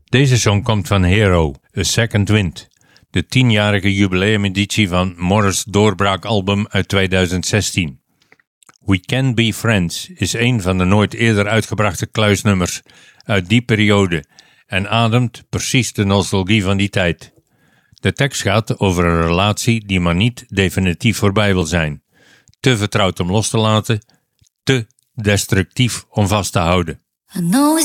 Deze song komt van Hero, A Second Wind, de 10-jarige jubileumeditie van Morris' doorbraakalbum uit 2016. We Can Be Friends is een van de nooit eerder uitgebrachte kluisnummers uit die periode en ademt precies de nostalgie van die tijd. De tekst gaat over een relatie die maar niet definitief voorbij wil zijn, te vertrouwd om los te laten, te destructief om vast te houden. I know we